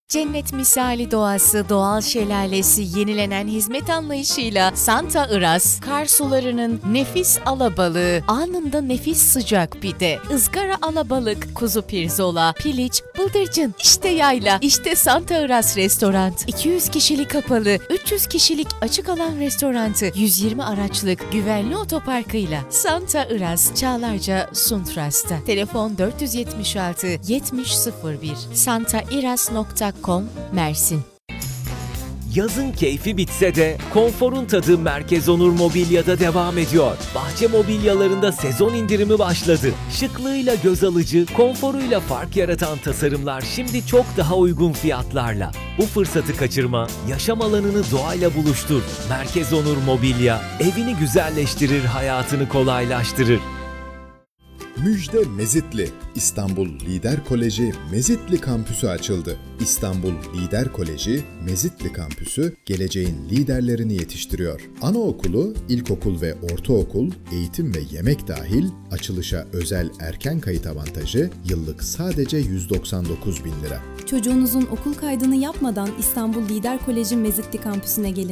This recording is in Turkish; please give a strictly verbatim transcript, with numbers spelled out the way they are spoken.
Cennet misali doğası, doğal şelalesi, yenilenen hizmet anlayışıyla Santa Iraz, kar sularının nefis alabalığı, anında nefis sıcak pide, ızgara alabalık, kuzu pirzola, piliç, bıldırcın, işte yayla, işte Santa Iraz Restoran. iki yüz kişilik kapalı, üç yüz kişilik açık alan restorantı, yüz yirmi araçlık güvenli otoparkıyla Santa Iraz, Çağlarca, Suntras'ta. Telefon dört yüz yetmiş altı yetmiş sıfır bir santairaz nokta com Mersin. Yazın keyfi bitse de konforun tadı Merkez Onur Mobilya'da devam ediyor. Bahçe mobilyalarında sezon indirimi başladı. Şıklığıyla göz alıcı, konforuyla fark yaratan tasarımlar şimdi çok daha uygun fiyatlarla. Bu fırsatı kaçırma, yaşam alanını doğayla buluştur. Merkez Onur Mobilya, evini güzelleştirir, hayatını kolaylaştırır. Müjde Mezitli, İstanbul Lider Koleji Mezitli Kampüsü açıldı. İstanbul Lider Koleji Mezitli Kampüsü geleceğin liderlerini yetiştiriyor. Anaokulu, ilkokul ve ortaokul, eğitim ve yemek dahil açılışa özel erken kayıt avantajı yıllık sadece yüz doksan dokuz bin lira. Çocuğunuzun okul kaydını yapmadan İstanbul Lider Koleji Mezitli Kampüsü'ne gelin.